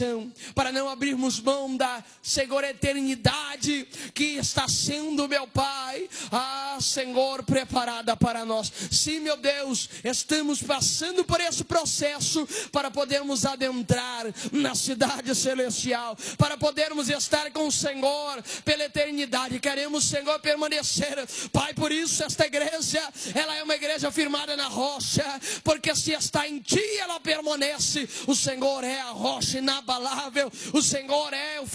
para não abrirmos mão da Senhor eternidade que está sendo, meu Pai, Senhor, preparada para nós. Sim, meu Deus, estamos passando por esse processo para podermos adentrar na cidade celestial, para podermos estar com o Senhor pela eternidade. Queremos, Senhor, permanecer, Pai. Por isso esta igreja, ela é uma igreja firmada na rocha, porque se está em Ti, ela permanece. O Senhor é a rocha inabalável, o Senhor é o